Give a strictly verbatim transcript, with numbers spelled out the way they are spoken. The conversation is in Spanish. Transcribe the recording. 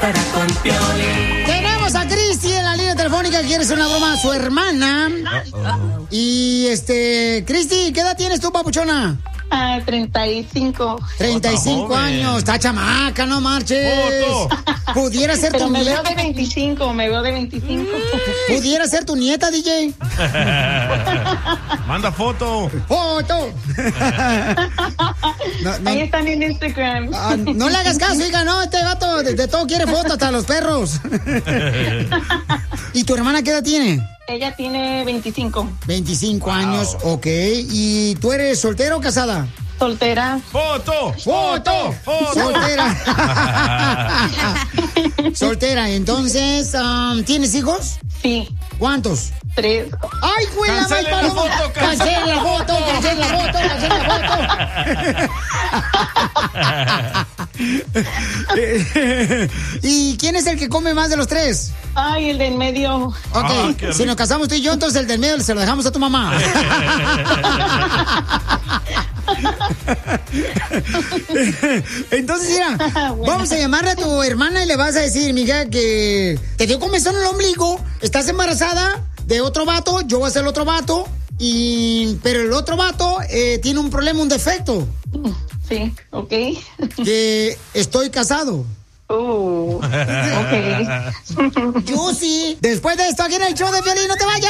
Con Piolín. Tenemos a Cristi en la línea telefónica que quiere hacer una broma a su hermana. Uh-oh. Y este, Cristi, ¿qué edad tienes tú, papuchona? Ah, treinta y cinco. treinta y cinco años, está chamaca, no marches. Foto. Pudiera ser Pero tu me nieta. veo de veinticinco, me veo de veinticinco. Pudiera ser tu nieta, D J. Manda foto. Foto. No, no. Ahí están en Instagram. Ah, no le hagas caso, hija, no, este gato de, de todo quiere foto, hasta los perros. ¿Y tu hermana qué edad tiene? Ella tiene veinticinco. veinticinco wow. años, ok. ¿Y tú eres soltera o casada? Soltera. ¡Foto! ¡Foto! ¡Foto! Soltera. Soltera, entonces, um, ¿tienes hijos? Sí. ¿Cuántos? Tres. ¡Ay, güey, la mal paloma! ¡Cancela la foto! ¡Cancela la foto! ¡Cancela la foto! ¿Y quién es el que come más de los tres? Ay, el del medio. Ok, ah, si nos casamos tú y yo, entonces el del medio se lo dejamos a tu mamá. Entonces, mira, bueno. Vamos a llamarle a tu hermana y le vas a decir, mija, que te dio comezón en el ombligo, estás embarazada de otro vato, yo voy a ser el otro vato, y pero el otro vato eh, tiene un problema, un defecto. Sí, ok. Que estoy casado. Uh, ok. Yo sí. Después de esto, aquí en el show de Piolín, no te vayas.